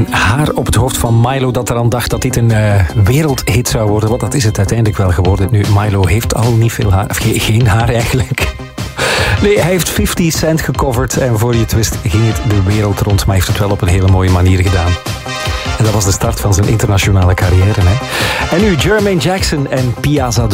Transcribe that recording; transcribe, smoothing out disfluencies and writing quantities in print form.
En haar op het hoofd van Milo dat eraan dacht dat dit een wereldhit zou worden. Want dat is het uiteindelijk wel geworden. Nu, Milo heeft al niet veel haar. Of geen haar eigenlijk. Nee, hij heeft 50 Cent gecoverd. En voor je het wist ging het de wereld rond. Maar hij heeft het wel op een hele mooie manier gedaan. En dat was de start van zijn internationale carrière. Hè? En nu Jermaine Jackson en Piazza